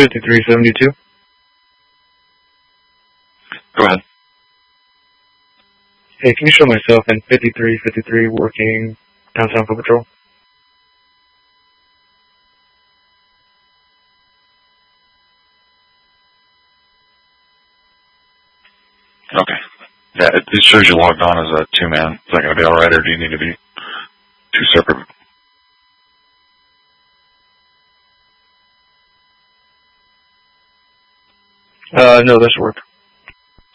5372. Go ahead. Hey, can you show myself in 5353 working downtown Foot Patrol? Okay. Yeah, it shows you logged on as a two-man. Is that going to be all right, or do you need to be two separate? No, that should work.